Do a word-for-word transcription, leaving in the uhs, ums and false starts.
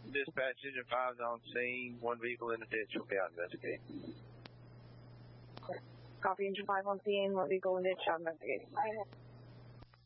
Dispatch Engine five is on scene. One vehicle in the ditch will be out investigating. Copy Engine five on scene. One vehicle in the ditch out investigating.